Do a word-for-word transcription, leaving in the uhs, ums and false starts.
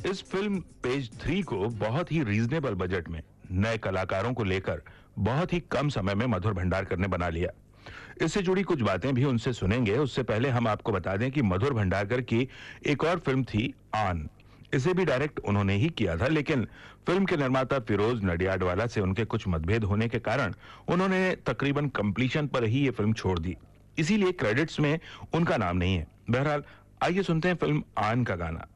इस film page three को बहुत ही रीजनेबल बजट में नए कलाकारों को लेकर बहुत ही कम समय में मधुर भंडारकर ने बना लिया। इससे जुड़ी कुछ बातें भी उनसे सुनेंगे। उससे पहले हम आपको बता दें कि मधुर भंडारकर की एक और फिल्म थी आन। इसे भी डायरेक्ट उन्होंने ही किया था, लेकिन फिल्म के निर्माता फिरोज नडियाडवाला से उनके कुछ मतभेद होने के कारण उन्होंने तकरीबन कंप्लीशन पर ही ये फिल्म छोड़ दी। इसीलिए क्रेडिट्स में उनका नाम नहीं है। बहरहाल आइए सुनते हैं फिल्म आन का गाना।